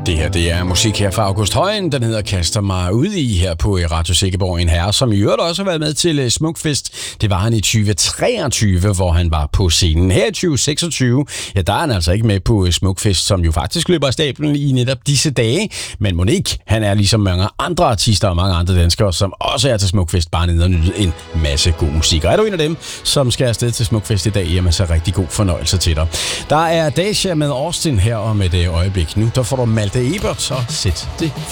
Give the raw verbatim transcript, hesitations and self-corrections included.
Det her, det er musik her fra August Højen. Den hedder Kaster mig ud i her på Radio Sikkeborg. En herre, som i øvrigt også har været med til Smukfest. Det var han i tyve treogtyve, hvor han var på scenen. Her i tyve seksogtyve, ja, der er han altså ikke med på Smukfest, som jo faktisk løber af stablen i netop disse dage. Men Monique, han er ligesom mange andre artister og mange andre danskere, som også er til Smukfest, bare nede og nyde en masse god musik. Og er du en af dem, som skal afsted til Smukfest i dag, jamen så rigtig god fornøjelse til dig. Der er Dacia med Austin her om et øjeblik. Nu der får du Malte Ebert, så sæt det